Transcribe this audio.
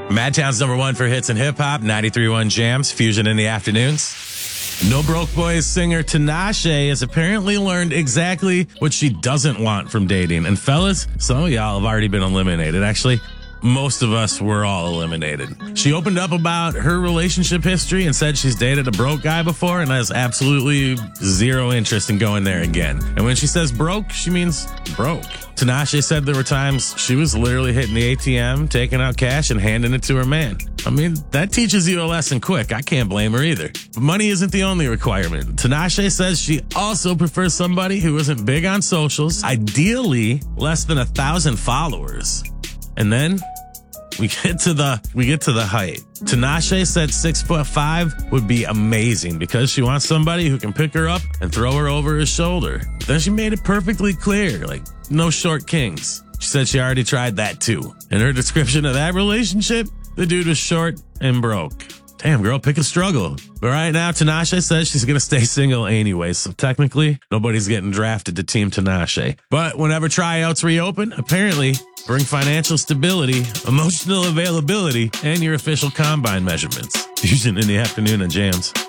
Madtown's #1 for hits and hip hop, 93.1 Jams, Fusion in the afternoons. No Broke Boys singer Tinashe has apparently learned exactly what she doesn't want from dating. And fellas, some of y'all have already been eliminated. Actually, most of us were all eliminated. She opened up about her relationship history and said she's dated a broke guy before and has absolutely zero interest in going there again. And when she says broke, she means broke. Tinashe said there were times she was literally hitting the ATM, taking out cash, and handing it to her man. I mean, that teaches you a lesson quick. I can't blame her either. But money isn't the only requirement. Tinashe says she also prefers somebody who isn't big on socials, ideally less than 1,000 followers. And then we get to the height. Tinashe said 6'5" would be amazing because she wants somebody who can pick her up and throw her over his shoulder. Then she made it perfectly clear, like, no short kings. She said she already tried that too. In her description of that relationship, the dude was short and broke. Damn, girl, pick a struggle. But right now, Tinashe says she's going to stay single anyway, so technically, nobody's getting drafted to Team Tinashe. But whenever tryouts reopen, apparently, bring financial stability, emotional availability, and your official combine measurements. Fusion in the afternoon on Jams.